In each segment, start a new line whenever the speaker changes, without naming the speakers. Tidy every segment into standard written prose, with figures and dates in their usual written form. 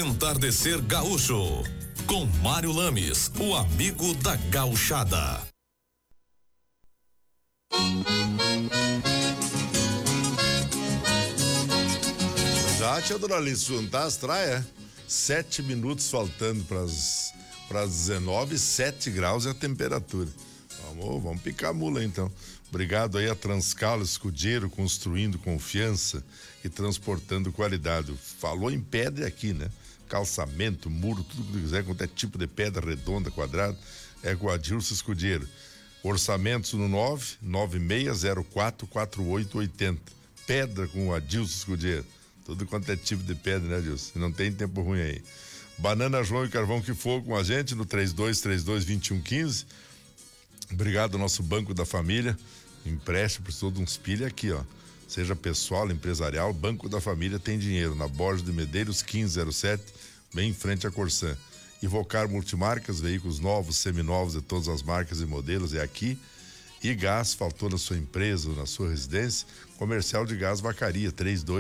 Entardecer Gaúcho, com Mário Lames, o amigo da gauchada.
Já, tia Dona Alice, juntar as traias, 7 minutos faltando para as 19, 7 graus é a temperatura. Vamos picar a mula então. Obrigado aí a Transcalo Escudeiro, construindo confiança e transportando qualidade. Falou em pedra aqui, né? Calçamento, muro, tudo que quiser, quanto é tipo de pedra redonda, quadrada, é com a Adilson Escudeiro. Orçamentos no 996044880. Pedra com o Adilson Escudeiro. Tudo quanto é tipo de pedra, né, Adilson? Não tem tempo ruim aí. Banana João e Carvão que for com a gente no 3232-2115. Obrigado ao nosso Banco da Família. Empréstimo, precisou de uns pilha aqui, ó. Seja pessoal, empresarial, Banco da Família tem dinheiro. Na Borges de Medeiros, 1507, bem em frente à Corsã. Ivocar Multimarcas, veículos novos, seminovos de todas as marcas e modelos, é aqui. E gás, faltou na sua empresa ou na sua residência, Comercial de Gás Vacaria,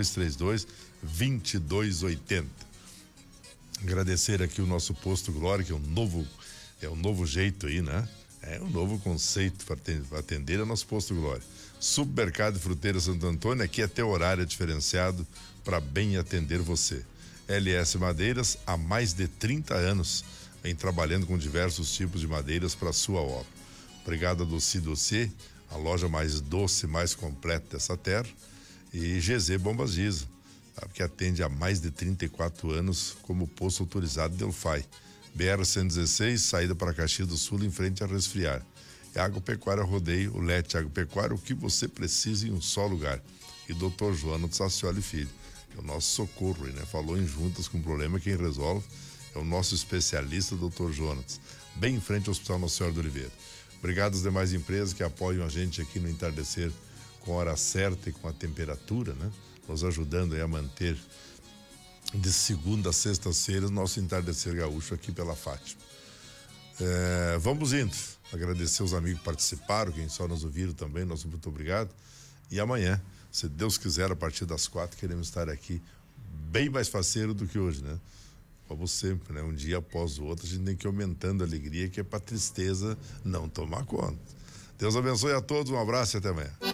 3232-2280. Agradecer aqui o nosso Posto Glória, que é um novo jeito aí, né? É um novo conceito para atender ao nosso Posto Glória. Supermercado Fruteira Santo Antônio, aqui é teu horário diferenciado para bem atender você. LS Madeiras, há mais de 30 anos, vem trabalhando com diversos tipos de madeiras para sua obra. Obrigado a Doce Doce, a loja mais doce, mais completa dessa terra. E GZ Bombas Giza, que atende há mais de 34 anos como posto autorizado de Delfai. BR-116, saída para Caxias do Sul, em frente a Resfriar. É Agropecuária Rodeio, o Lete Agropecuária, o que você precisa em um só lugar. E Dr. Joano de Sacioli Filho, que é o nosso socorro, né? Falou em juntas com problema, quem resolve é o nosso especialista, Dr. Jonas, bem em frente ao Hospital Nossa Senhora do Oliveira. Obrigado às demais empresas que apoiam a gente aqui no Entardecer com a hora certa e com a temperatura, né? Nos ajudando aí a manter de segunda a sexta-feira nosso Entardecer Gaúcho aqui pela Fátima. Vamos indo. Agradecer os amigos que participaram, quem só nos ouviram também, nosso muito obrigado. E amanhã, se Deus quiser, a partir das 4, queremos estar aqui bem mais faceiro do que hoje, né? Como sempre, né? Um dia após o outro, a gente tem que ir aumentando a alegria, que é pra tristeza não tomar conta. Deus abençoe a todos, um abraço e até amanhã.